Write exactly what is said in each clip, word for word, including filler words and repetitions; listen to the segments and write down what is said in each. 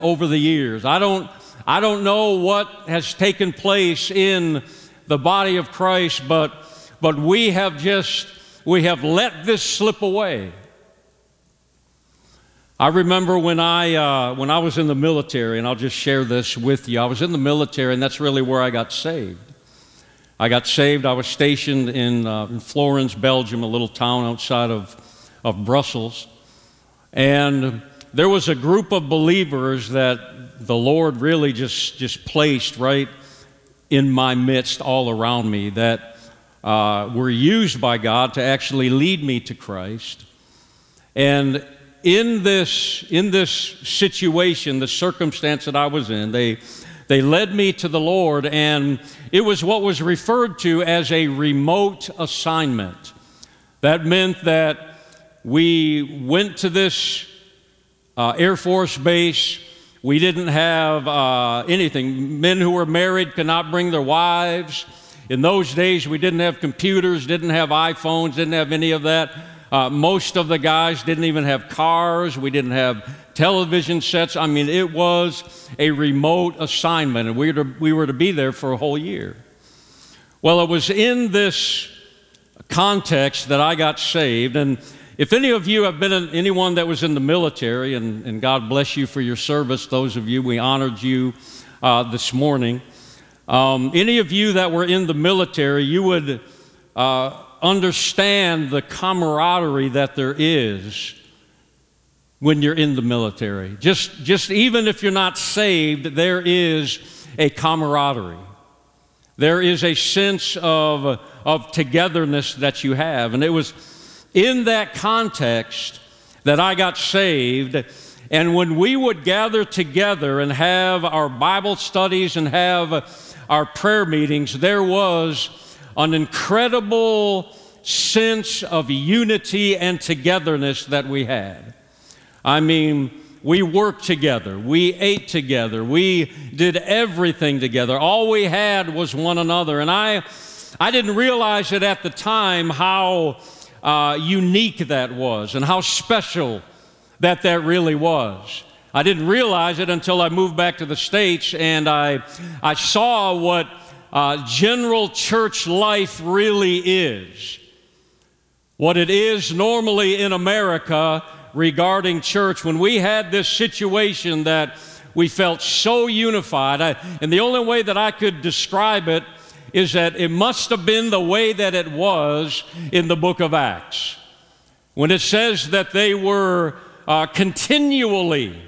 over the years. I don't, I don't know what has taken place in the body of Christ, but, but we have just, we have let this slip away. I remember when I, uh, when I was in the military, and I'll just share this with you. I was in the military, and that's really where I got saved. I got saved. I was stationed in, uh, in Florence, Belgium, a little town outside of, of Brussels. And there was a group of believers that the Lord really just, just placed right in my midst, all around me, that uh, were used by God to actually lead me to Christ. And in this, in this situation, the circumstance that I was in, they, they led me to the Lord, and it was what was referred to as a remote assignment. That meant that we went to this uh, Air Force base. We didn't have uh, anything. Men who were married could not bring their wives. In those days, we didn't have computers, didn't have iPhones, didn't have any of that. Uh, most of the guys didn't even have cars. We didn't have television sets. I mean, it was a remote assignment, and we were to, we were to be there for a whole year. Well, it was in this context that I got saved. And if any of you have been in, anyone that was in the military, and, and God bless you for your service, those of you, we honored you uh, this morning. Um, any of you that were in the military, you would uh, understand the camaraderie that there is when you're in the military. Just, just even if you're not saved, there is a camaraderie. There is a sense of, of togetherness that you have. And it was in that context that I got saved. And when we would gather together and have our Bible studies and have our prayer meetings, there was an incredible sense of unity and togetherness that we had. I mean, we worked together, we ate together, we did everything together. All we had was one another. And I, I didn't realize it at the time how uh, unique that was and how special that that really was. I didn't realize it until I moved back to the States, and I, I saw what uh, general church life really is. What it is normally in America regarding church. When we had this situation that we felt so unified, I, and the only way that I could describe it is that it must have been the way that it was in the book of Acts, when it says that they were uh, continually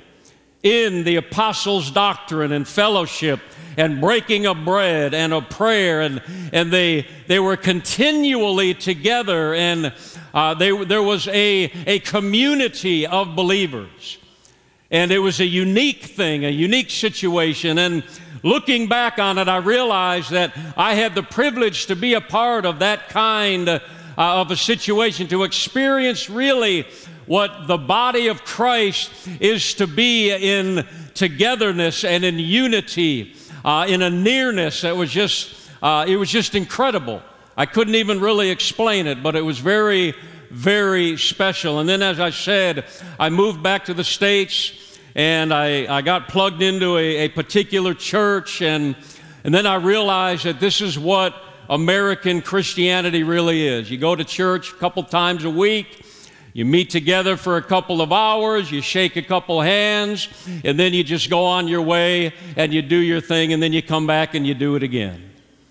in the apostles' doctrine and fellowship and breaking of bread and of prayer, and, and they, they were continually together, and uh, they, there was a, a community of believers. And it was a unique thing, a unique situation. And looking back on it, I realized that I had the privilege to be a part of that kind uh, of a situation, to experience really what the body of Christ is to be in togetherness and in unity, uh, in a nearness that was just, uh, it was just incredible. I couldn't even really explain it, but it was very, very special. And then, as I said, I moved back to the States, and I, I got plugged into a, a particular church, and, and then I realized that this is what American Christianity really is. You go to church a couple times a week, you meet together for a couple of hours, you shake a couple hands, and then you just go on your way and you do your thing, and then you come back and you do it again.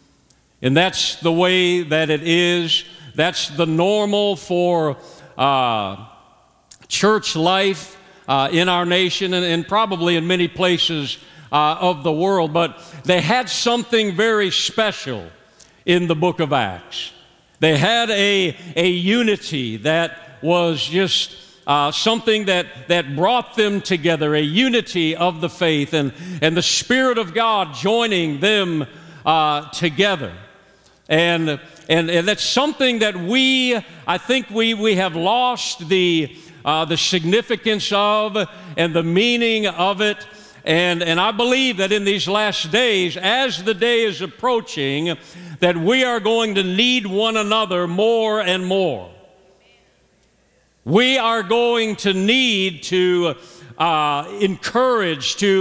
And that's the way that it is. That's the normal for uh, church life uh, in our nation, and, and probably in many places uh, of the world. But they had something very special in the book of Acts. They had a, a unity that was just uh, something that, that brought them together, a unity of the faith, and, and the Spirit of God joining them uh, together. And, and, and that's something that we, I think we, we have lost the, uh, the significance of and the meaning of it. And, and I believe that in these last days, as the day is approaching, that we are going to need one another more and more. We are going to need to uh, encouraged, to